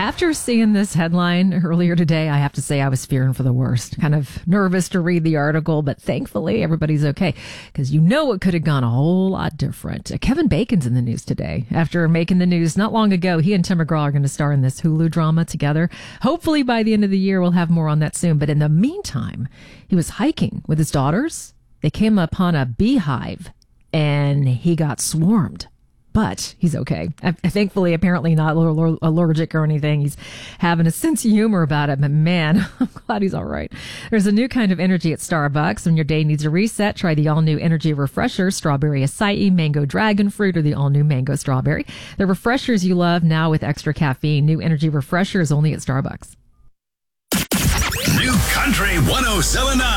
After seeing this headline earlier today, I have to say I was fearing for the worst. Kind of nervous to read the article, but thankfully everybody's okay because it could have gone a whole lot different. Kevin Bacon's in the news today. After making the news not long ago, he and Tim McGraw are going to star in this Hulu drama together. Hopefully by the end of the year, we'll have more on that soon. But in the meantime, he was hiking with his daughters. They came upon a beehive and he got swarmed. But he's okay. Thankfully, apparently not allergic or anything. He's having a sense of humor about it. But man, I'm glad he's all right. There's a new kind of energy at Starbucks. When your day needs a reset, try the all-new Energy Refresher, Strawberry Acai, Mango Dragon Fruit, or the all-new Mango Strawberry. The refreshers you love now with extra caffeine. New Energy Refresher is only at Starbucks. New Country 107.9.